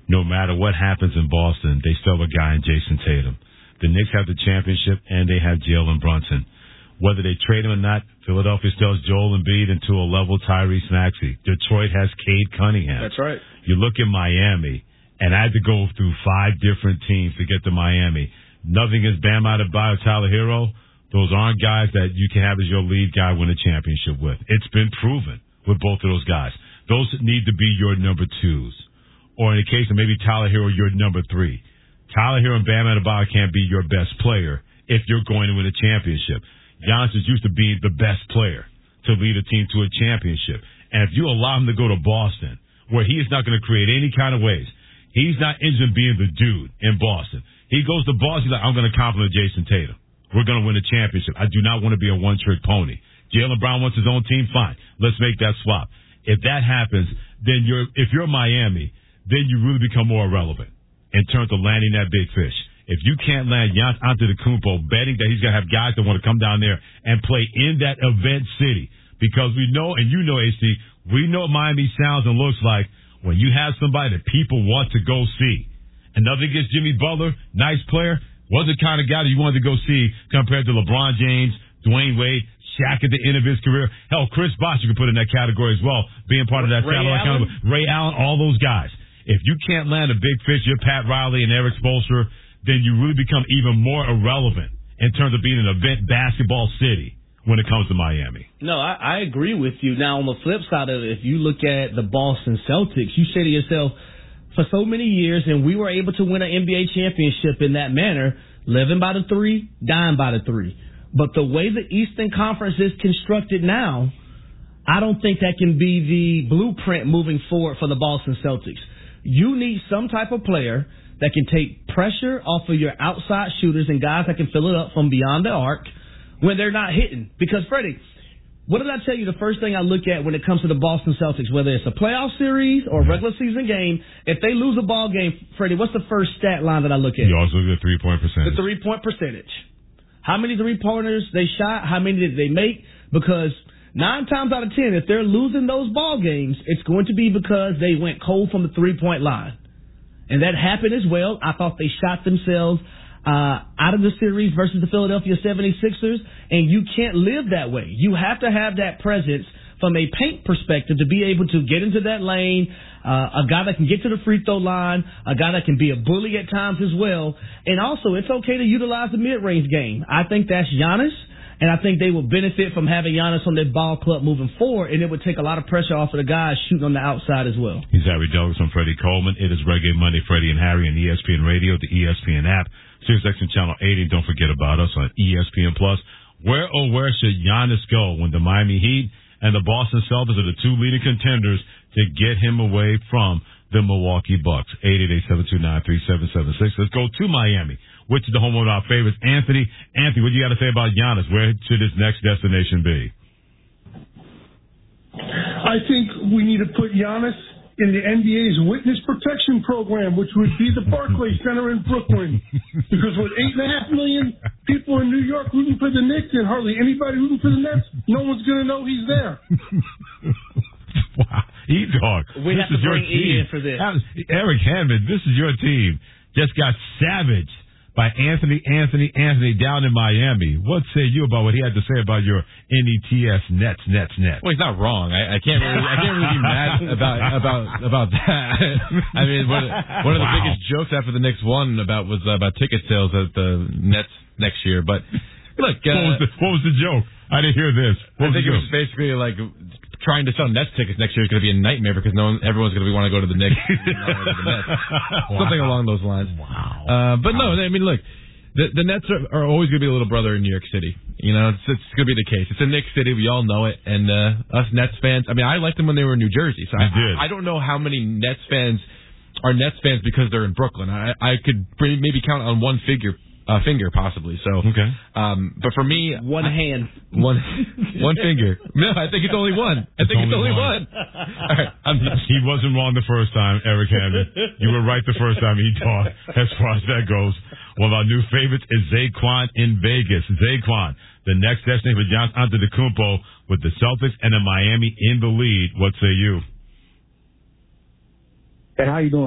no matter what happens in Boston, they still have a guy in Jason Tatum. The Knicks have the championship, and they have Jalen Brunson. Whether they trade him or not, Philadelphia still has Joel Embiid into a level Tyrese Maxey. Detroit has Cade Cunningham. That's right. You look at Miami, and I had to go through 5 different teams to get to Miami. Nothing is Bam Adebayo, Tyler Hero. Those aren't guys that you can have as your lead guy win a championship with. It's been proven with both of those guys. Those need to be your number 2s. Or in the case of maybe Tyler Hero, your number 3. Tyler Hero and Bam Adebayo can't be your best player if you're going to win a championship. Giannis is used to being the best player to lead a team to a championship. And if you allow him to go to Boston, where he is not going to create any kind of waves, he's not interested in being the dude in Boston. He goes to Boston, he's like, I'm going to compliment Jason Tatum. We're going to win a championship. I do not want to be a one-trick pony. Jaylen Brown wants his own team, fine. Let's make that swap. If that happens, then if you're Miami, then you really become more irrelevant in terms of landing that big fish. If you can't land Giannis Antetokounmpo, betting that he's going to have guys that want to come down there and play in that event city, because we know, and you know, AC, we know what Miami sounds and looks like when you have somebody that people want to go see. And nothing against Jimmy Butler, nice player, wasn't the kind of guy that you wanted to go see compared to LeBron James, Dwayne Wade, Shaq at the end of his career. Hell, Chris Bosh you could put in that category as well, being part of that satellite kind of Ray Allen, all those guys. If you can't land a big fish, you're Pat Riley and Eric Spoelstra, then you really become even more irrelevant in terms of being an event basketball city when it comes to Miami. No, I agree with you. Now, on the flip side of it, if you look at the Boston Celtics, you say to yourself, for so many years, and we were able to win an NBA championship in that manner, living by the 3, dying by the 3. But the way the Eastern Conference is constructed now, I don't think that can be the blueprint moving forward for the Boston Celtics. You need some type of player that can take pressure off of your outside shooters and guys that can fill it up from beyond the arc when they're not hitting. Because, Freddie, what did I tell you the first thing I look at when it comes to the Boston Celtics, whether it's a playoff series or a regular season game, if they lose a ball game, Freddie, what's the first stat line that I look at? You also look at the 3-point percentage. The 3-point percentage. How many 3-pointers they shot, how many did they make? Because 9 times out of 10, if they're losing those ball games, it's going to be because they went cold from the 3-point line. And that happened as well. I thought they shot themselves out of the series versus the Philadelphia 76ers, and you can't live that way. You have to have that presence from a paint perspective to be able to get into that lane, a guy that can get to the free throw line, a guy that can be a bully at times as well. And also, it's okay to utilize the mid-range game. I think that's Giannis. And I think they will benefit from having Giannis on their ball club moving forward, and it would take a lot of pressure off of the guys shooting on the outside as well. He's Harry Douglas. I'm Freddie Coleman. It is Reggae Monday, Freddie and Harry on ESPN Radio, the ESPN app, SiriusXM Channel 80. Don't forget about us on ESPN Plus. Where should Giannis go when the Miami Heat and the Boston Celtics are the 2 leading contenders to get him away from the Milwaukee Bucks? 888-729-3776. Let's go to Miami, which is the home of our favorites. Anthony, what do you got to say about Giannis? Where should his next destination be? I think we need to put Giannis in the NBA's witness protection program, which would be the Barclays Center in Brooklyn. Because with 8.5 million people in New York rooting for the Knicks and hardly anybody rooting for the Nets, no one's going to know he's there. Wow. E-Dog. We have to bring E in for this. Eric Hammond, this is your team. Just got savaged by Anthony down in Miami. What say you about what he had to say about your NETS Nets? Well, he's not wrong. I can't really be mad about that. I mean, one of the biggest jokes after the Knicks won was about ticket sales at the Nets next year. But look, what was the joke? I didn't hear this. I think it was basically like trying to sell Nets tickets next year is going to be a nightmare because everyone's going to want to go to the Knicks. Wow. Something along those lines. Wow. But no, I mean, look, the Nets are always going to be a little brother in New York City. You know, it's going to be the case. It's a Knicks city. We all know it. And us Nets fans, I mean, I liked them when they were in New Jersey. So I don't know how many Nets fans are Nets fans because they're in Brooklyn. I could maybe count on one finger possibly. So, okay. But for me, one finger. No, I think it's only one. I think it's only one. All right, he wasn't wrong the first time, Eric Hammond. You were right the first time he talked. As far as that goes, one of our new favorites is Zaquan in Vegas. Zaquan, the next destination for Giannis Antetokounmpo with the Celtics and the Miami in the lead. What say you? Hey, how you doing?